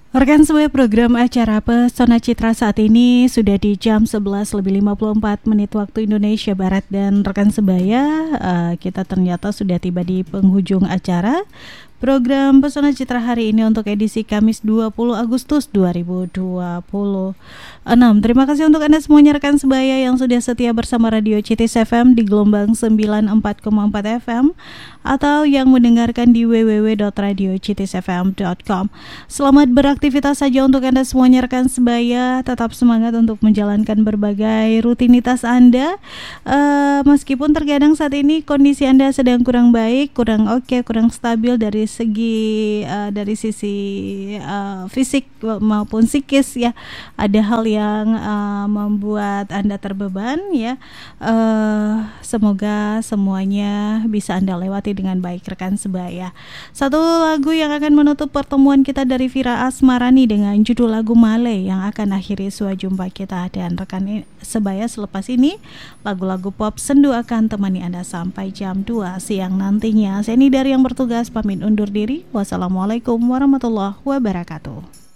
Rekan sebuah program acara Pesona Citra saat ini sudah di jam 11:54 waktu Indonesia Barat. Dan rekan sebaya, kita ternyata sudah tiba di penghujung acara program Pesona Citra hari ini untuk edisi Kamis 20 Agustus 2026. Terima kasih untuk Anda semuanya rekan sebaya yang sudah setia bersama Radio Citis FM di gelombang 94,4 FM atau yang mendengarkan di www.radiocitisfm.com. Selamat beraktivitas saja untuk Anda semuanya rekan sebaya. Tetap semangat untuk menjalankan berbagai rutinitas Anda. Meskipun terkadang saat ini kondisi Anda sedang kurang baik, kurang oke, kurang stabil dari segi sisi fisik maupun psikis ya. Ada hal yang membuat Anda terbeban ya. Semoga semuanya bisa Anda lewati dengan baik rekan sebaya. Satu lagu yang akan menutup pertemuan kita dari Vira Asmarani dengan judul lagu Male yang akan akhiri jumpa kita. Dan rekan sebaya, selepas ini lagu-lagu pop sendu akan temani Anda sampai jam 2 siang nantinya. Saya Nidar yang bertugas pamit undur diri. Wassalamualaikum warahmatullahi wabarakatuh.